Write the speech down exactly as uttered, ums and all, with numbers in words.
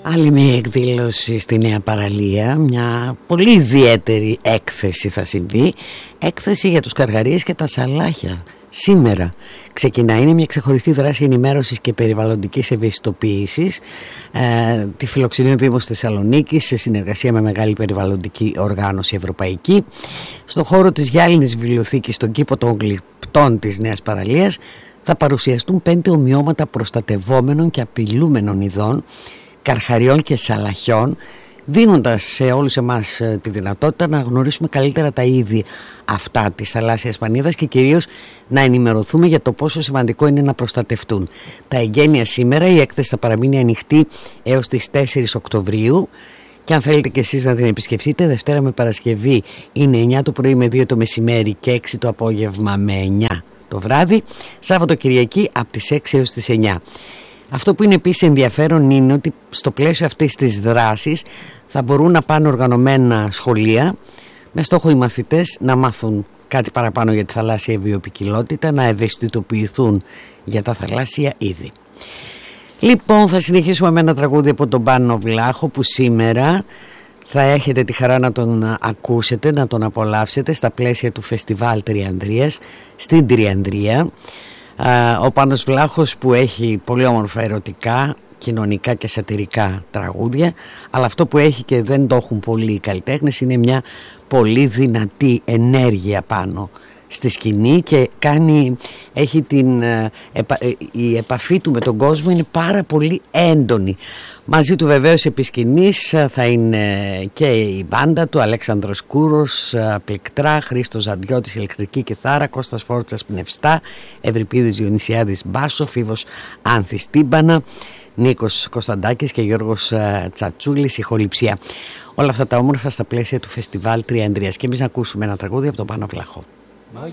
Άλλη μια εκδήλωση στη Νέα Παραλία, μια πολύ ιδιαίτερη έκθεση θα συμβεί, έκθεση για τους καργαρίες και τα σαλάχια. Σήμερα ξεκινά, είναι μια ξεχωριστή δράση ενημέρωσης και περιβαλλοντικής ευαισθητοποίησης. Ε, τη φιλοξενεί ο Δήμος Θεσσαλονίκης σε συνεργασία με μεγάλη περιβαλλοντική οργάνωση ευρωπαϊκή. Στο χώρο της Γυάλινης Βιβλιοθήκης, στον κήπο των Γλυπτών της Νέας Παραλίας, θα παρουσιαστούν πέντε ομοιώματα προστατευόμενων και απειλούμενων ειδών, καρχαριών και σαλαχιών, δίνοντας σε όλους εμάς τη δυνατότητα να γνωρίσουμε καλύτερα τα είδη αυτά της θαλάσσιας πανίδας και κυρίως να ενημερωθούμε για το πόσο σημαντικό είναι να προστατευτούν. Τα εγγένεια σήμερα, η έκθεση θα παραμείνει ανοιχτή έως τις τέσσερις Οκτωβρίου και αν θέλετε και εσείς να την επισκεφτείτε, Δευτέρα με Παρασκευή είναι εννιά το πρωί με δύο το μεσημέρι και έξι το απόγευμα με εννιά το βράδυ, Σάββατο Κυριακή από τις έξι έως τις εννιά. Αυτό που είναι επίσης ενδιαφέρον είναι ότι στο πλαίσιο αυτής της δράσης θα μπορούν να πάνε οργανωμένα σχολεία με στόχο οι μαθητές να μάθουν κάτι παραπάνω για τη θαλάσσια βιοποικιλότητα, να ευαισθητοποιηθούν για τα θαλάσσια είδη. Λοιπόν, θα συνεχίσουμε με ένα τραγούδι από τον Πάνο Βλάχο που σήμερα θα έχετε τη χαρά να τον ακούσετε, να τον απολαύσετε στα πλαίσια του Φεστιβάλ Τριανδρίας στην Τριανδρία. Ο Πάνος Βλάχος που έχει πολύ όμορφα ερωτικά, κοινωνικά και σατιρικά τραγούδια, αλλά αυτό που έχει και δεν το έχουν πολλοί οι καλλιτέχνες είναι μια πολύ δυνατή ενέργεια πάνω στη σκηνή και κάνει, έχει την, η επαφή του με τον κόσμο είναι πάρα πολύ έντονη. Μαζί του βεβαίως επί σκηνής θα είναι και η μπάντα του, Αλέξανδρος Κούρος πληκτρά, Χρήστος Ζαντιώτης ηλεκτρική κιθάρα, Κώστας Φόρτσας πνευστά, Ευρυπίδης Διονυσιάδης μπάσο, Φίβος Άνθης τύμπανα, Νίκος Κωνσταντάκης και Γιώργος Τσατσούλης ηχοληψία. Όλα αυτά τα όμορφα στα πλαίσια του Φεστιβάλ Τριανδρίας. Και εμείς να ακούσουμε ένα τραγούδι από τον Πάνο Βλάχο.